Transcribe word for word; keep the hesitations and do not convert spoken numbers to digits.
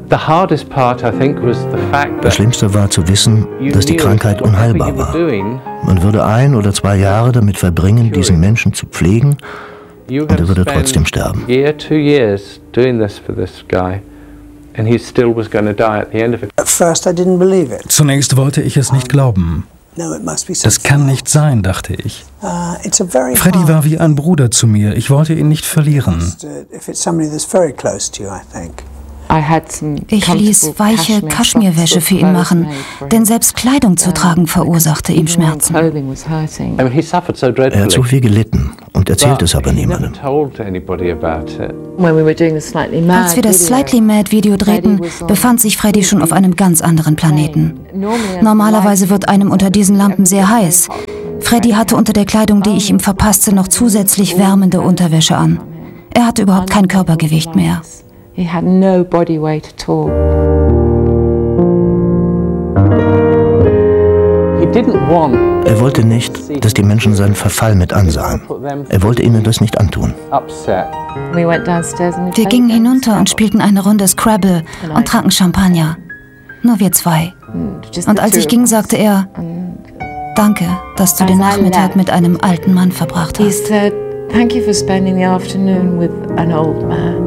Das Schlimmste war zu wissen, dass die Krankheit unheilbar war. Man würde ein oder zwei Jahre damit verbringen, diesen Menschen zu pflegen, und er würde trotzdem sterben. Zunächst wollte ich es nicht glauben. Das kann nicht sein, dachte ich. Freddie war wie ein Bruder zu mir. Ich wollte ihn nicht verlieren. Ich ließ weiche Kaschmirwäsche für ihn machen, denn selbst Kleidung zu tragen verursachte ihm Schmerzen. Er hat so viel gelitten und erzählt es aber niemandem. Als wir das Slightly Mad Video drehten, befand sich Freddie schon auf einem ganz anderen Planeten. Normalerweise wird einem unter diesen Lampen sehr heiß. Freddie hatte unter der Kleidung, die ich ihm verpasste, noch zusätzlich wärmende Unterwäsche an. Er hatte überhaupt kein Körpergewicht mehr. He had no body weight at all. Er wollte nicht, dass die Menschen seinen Verfall mit ansahen. Er wollte ihnen das nicht antun. Wir gingen hinunter und spielten eine Runde Scrabble und tranken Champagner. Nur wir zwei. Und als ich ging, sagte er, danke, dass du den Nachmittag mit einem alten Mann verbracht hast. He said, thank you for spending the afternoon with an old man.